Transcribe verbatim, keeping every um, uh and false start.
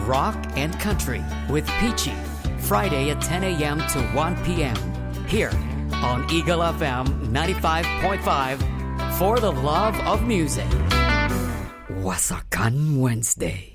rock and country with Peachy. Friday at ten a.m. to one p.m. here on Eagle F M ninety-five point five for the love of music. Wasakan Wednesday.